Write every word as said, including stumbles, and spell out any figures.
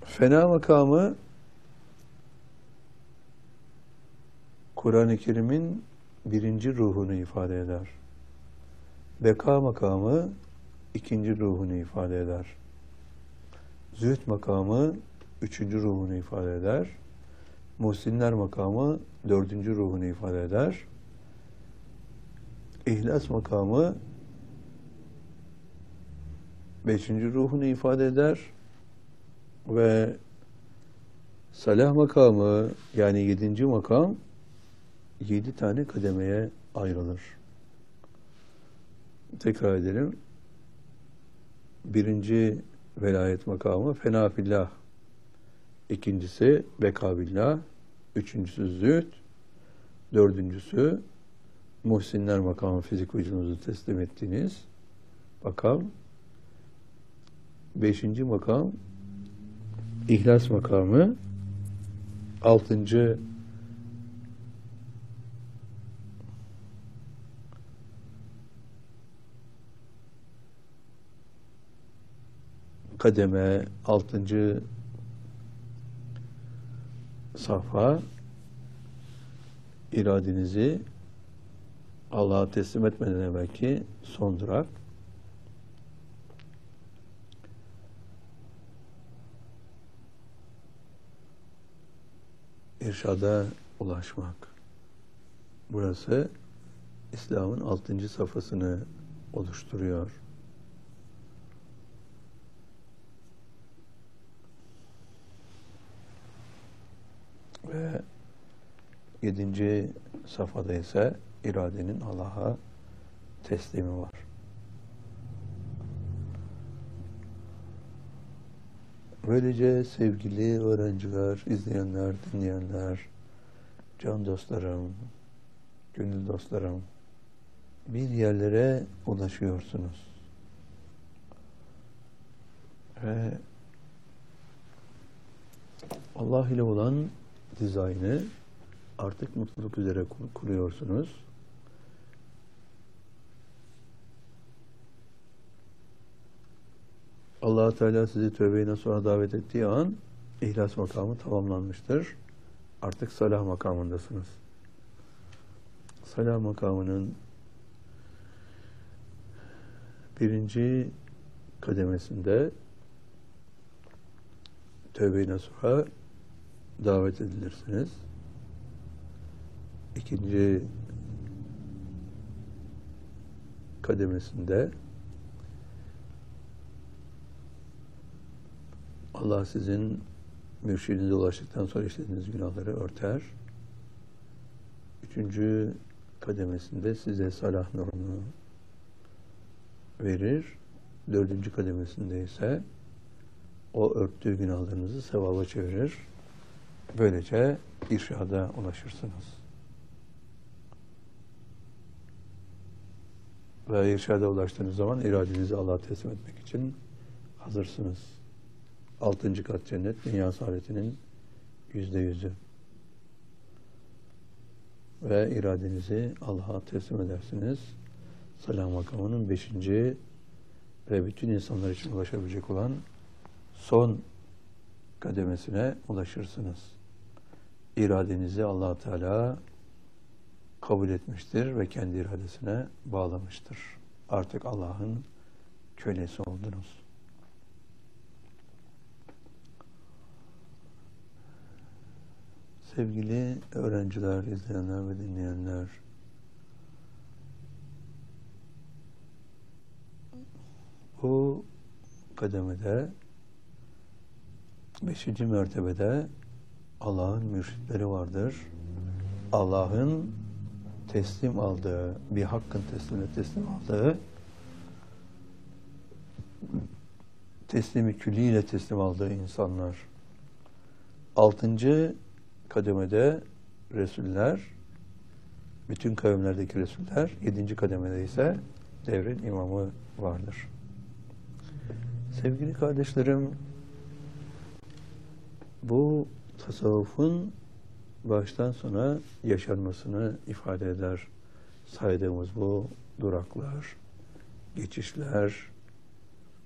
Fena makamı Kur'an-ı Kerim'in birinci ruhunu ifade eder. Beka makamı ikinci ruhunu ifade eder. Zühd makamı üçüncü ruhunu ifade eder. Muhsinler makamı dördüncü ruhunu ifade eder. İhlas makamı beşinci ruhunu ifade eder. Ve salah makamı yani yedinci makam yedi tane kademeye ayrılır. Tekrar edelim. Birinci velayet makamı fena fillah. İkincisi beka billah. Üçüncüsü zühd. Dördüncüsü muhsinler makamı, fizik vücudunuzu teslim ettiğiniz makam. Beşinci makam İhlas makamı. Altıncı kademe, altıncı safha iradenizi Allah'a teslim etmeden evvelki son durak. İrşada ulaşmak. Burası İslam'ın altıncı safhasını oluşturuyor. Ve yedinci safhada ise iradenin Allah'a teslimi var. Böylece sevgili öğrenciler, izleyenler, dinleyenler, can dostlarım, gönül dostlarım, bir yerlere ulaşıyorsunuz. Ve Allah ile olan dizaynı artık mutluluk üzere kur kuruyorsunuz. Allah Teala sizi tövbe-i nasuha davet ettiği an ihlas makamı tamamlanmıştır. Artık salah makamındasınız. Salah makamının birinci kademesinde tövbe-i nasuha davet edilirsiniz. İkinci kademesinde Allah sizin mürşidinize ulaştıktan sonra işlediğiniz günahları örter. Üçüncü kademesinde size salah nurunu verir. Dördüncü kademesinde ise o örttüğü günahlarınızı sevaba çevirir. Böylece irşada ulaşırsınız. Ve irşada ulaştığınız zaman iradenizi Allah'a teslim etmek için hazırsınız. Altıncı kat cennet, dünya saadetinin yüzde yüzü. Ve iradenizi Allah'a teslim edersiniz. Salah makamının beşinci ve bütün insanlar için ulaşabilecek olan son kademesine ulaşırsınız. İradenizi Allah Teala kabul etmiştir ve kendi iradesine bağlamıştır. Artık Allah'ın kölesi oldunuz. Sevgili öğrenciler, izleyenler ve dinleyenler, bu kademede beşinci mertebede Allah'ın mürşitleri vardır. Allah'ın teslim aldığı, bir hakkın teslimle teslim aldığı, teslimi külliyle teslim aldığı insanlar. Altıncı kademede Resuller, bütün kavimlerdeki Resuller, yedinci kademede ise devrin imamı vardır. Sevgili kardeşlerim, bu tasavvufun baştan sona yaşanmasını ifade eder saydığımız bu duraklar, geçişler,